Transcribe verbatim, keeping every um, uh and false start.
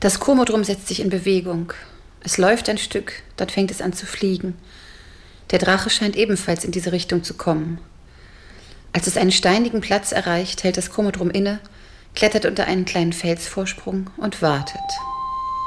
Das Komodrum setzt sich in Bewegung. Es läuft ein Stück, dann fängt es an zu fliegen. Der Drache scheint ebenfalls in diese Richtung zu kommen. Als es einen steinigen Platz erreicht, hält das Komodrum inne, klettert unter einen kleinen Felsvorsprung und wartet.